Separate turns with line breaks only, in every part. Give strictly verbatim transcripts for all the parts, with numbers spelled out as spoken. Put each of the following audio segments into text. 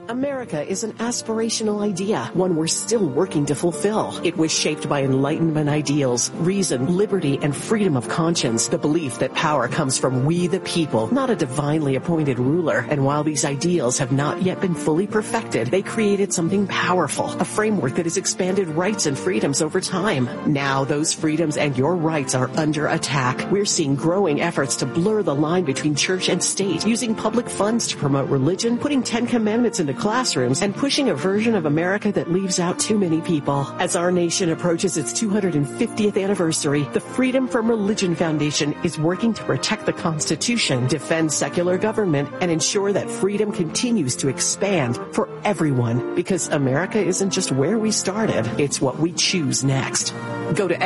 America is an aspirational idea, one we're still working to fulfill. It was shaped by Enlightenment ideals, reason, liberty, and freedom of conscience, the belief that power comes from we the people, not a divinely appointed ruler. And while these ideals have not yet been fully perfected, they created something powerful, a framework that has expanded rights and freedoms over time. Now those freedoms and your rights are under attack. We're seeing growing efforts to blur the line between church and state, using public funds to promote religion, putting Ten Commandments into classrooms, and pushing a version of America that leaves out too many people. As our nation approaches its two hundred fiftieth anniversary, the Freedom from Religion Foundation is working to protect the Constitution, defend secular government, and ensure that freedom continues to expand for everyone. Because America isn't just where we started, it's what we choose next. Go to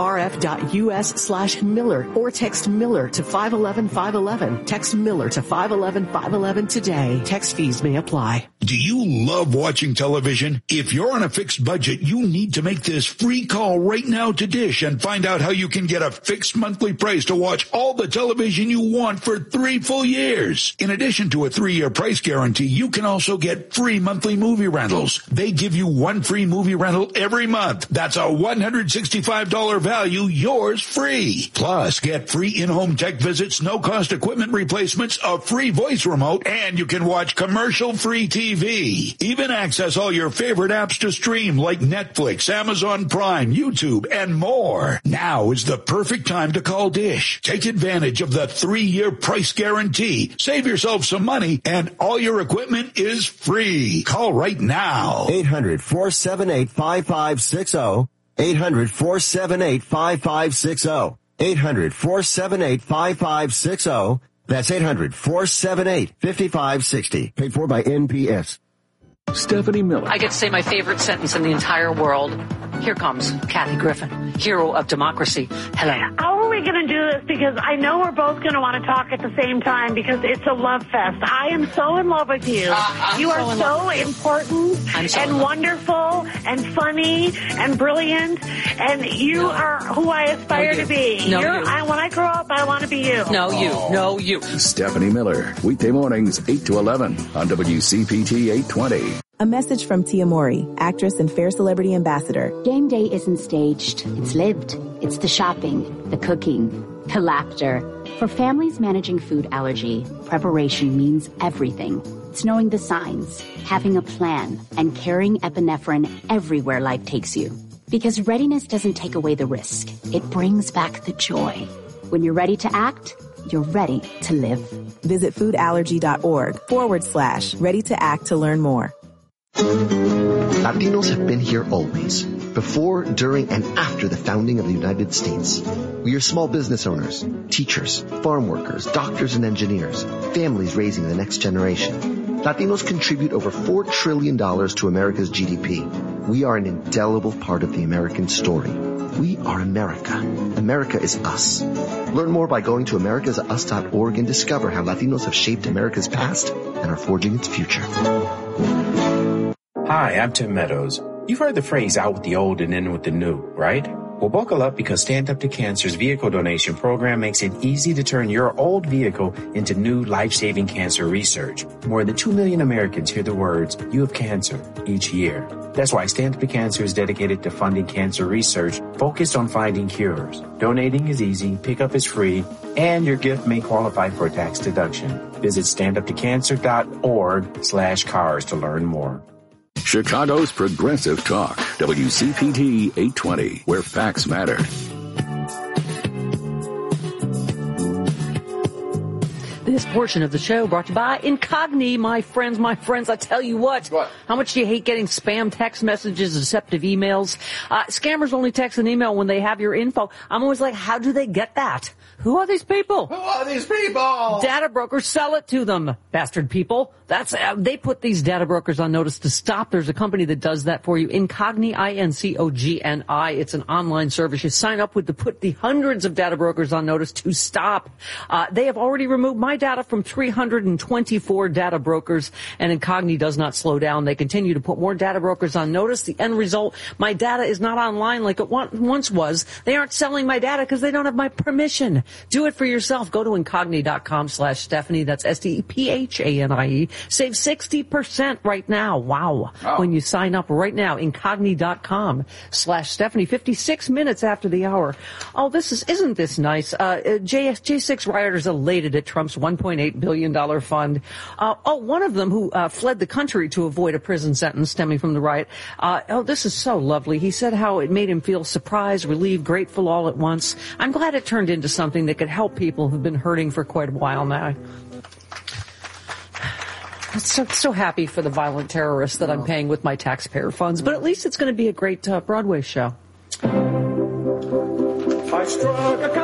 ffrf.us slash Miller or text Miller to five one one five one one. Text Miller to five one one five one one today. Text fees may apply.
Do you love watching television? If you're on a fixed budget, you need to make this free call right now to Dish and find out how you can get a fixed monthly price to watch all the television you want for three full years. In addition to a three-year price guarantee, you can also get free monthly movie rentals. They give you one free movie rental every month. That's a one hundred sixty-five dollars value, yours free. Plus, get free in-home tech visits, no-cost equipment replacements, a free voice remote, and you can watch commercial-free T V. Even access all your favorite apps to stream like Netflix, Amazon Prime, YouTube, and more. Now is the perfect time to call Dish. Take advantage of the three-year price guarantee. Save yourself some money, and all your equipment is free. Call right now.
eight hundred, four seven eight, five five six zero. eight hundred, four seven eight, five five six zero. eight hundred, four seven eight, five five six zero. That's eight hundred, four seven eight, five five six zero. Paid for by N P S.
Stephanie Miller.
I get to say my favorite sentence in the entire world. Here comes Kathy Griffin, hero of democracy. Hello.
How are we going to do this? Because I know we're both going to want to talk at the same time because it's a love fest. I am so in love with you. Uh, you are so, so important so and wonderful and funny and brilliant, and you no. are who I aspire no, to be.
No,
You're,
you.
I, when I grow up, I want to be you.
No, you. No, you.
Stephanie Miller, weekday mornings, eight to eleven on W C P T eight twenty.
A message from Tia Mori, actress and Fair Celebrity Ambassador.
Game day isn't staged. It's lived. It's the shopping, the cooking, the laughter. For families managing food allergy, preparation means everything. It's knowing the signs, having a plan, and carrying epinephrine everywhere life takes you. Because readiness doesn't take away the risk. It brings back the joy. When you're ready to act, you're ready to live.
Visit foodallergy.org forward slash ready to act to learn more.
Latinos have been here always, before, during, and after the founding of the United States. We are small business owners, teachers, farm workers, doctors and engineers, families raising the next generation. Latinos contribute over four trillion dollars to America's G D P. We are an indelible part of the American story. We are America. America is us. Learn more by going to americas us dot org and discover how Latinos have shaped America's past and are forging its future.
Hi, I'm Tim Meadows. You've heard the phrase out with the old and in with the new, right? Well, buckle up because Stand Up to Cancer's vehicle donation program makes it easy to turn your old vehicle into new life-saving cancer research. More than two million Americans hear the words, "You have cancer," each year. That's why Stand Up to Cancer is dedicated to funding cancer research focused on finding cures. Donating is easy, pickup is free, and your gift may qualify for a tax deduction. Visit standuptocancer.org slash cars to learn more.
Chicago's Progressive Talk, W C P T eight twenty, where facts matter.
This portion of the show brought to you by Incogni, my friends, my friends. I tell you what, what? How much do you hate getting spam text messages, deceptive emails? Uh, scammers only text and email when they have your info. I'm always like, how do they get that? Who are these people?
Who are these people?
Data brokers, sell it to them, bastard people. That's uh, they put these data brokers on notice to stop. There's a company that does that for you. Incogni, I N C O G N I. It's an online service. You sign up with to put the hundreds of data brokers on notice to stop. Uh, they have already removed my data from three hundred twenty-four data brokers, and Incogni does not slow down. They continue to put more data brokers on notice. The end result, my data is not online like it once was. They aren't selling my data because they don't have my permission. Do it for yourself. Go to Incogni.com slash Stephanie. That's S T E P H A N I E. Save sixty percent right now. Wow. Oh. When you sign up right now, Incogni.com slash Stephanie. fifty-six minutes after the hour. Oh, this is, isn't this nice? Uh, J, J six rioters elated at Trump's one point eight billion dollars fund. Uh, oh, one of them who uh, fled the country to avoid a prison sentence stemming from the riot. Uh, oh, this is so lovely. He said how it made him feel surprised, relieved, grateful all at once. I'm glad it turned into something that could help people who've been hurting for quite a while now. I'm so, so happy for the violent terrorists that I'm paying with my taxpayer funds, but at least it's going to be a great uh, Broadway show. I struck a